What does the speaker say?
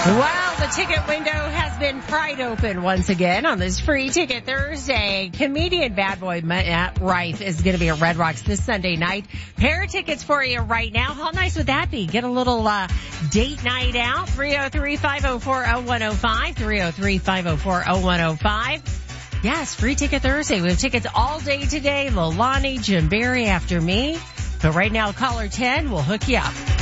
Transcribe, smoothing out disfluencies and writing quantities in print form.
Well, the ticket window has been pried open once again on this Free Ticket Thursday. Comedian Bad Boy Matt Rife is going to be at Red Rocks this Sunday night. Pair of tickets for you right now. How nice would that be? Get a little date night out. 303-504-0105. 303-504-0105. Yes, Free Ticket Thursday. We have tickets all day today. Lolani, Jim Barry after me. But right now, caller 10 will hook you up.